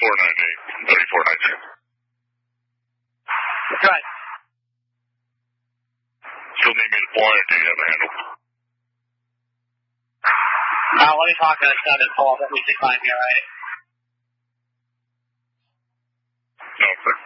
3498. That's right. Still need me to fly, or do you have a handle? Let me talk to that 7 pull up at least 5 here, right? Okay.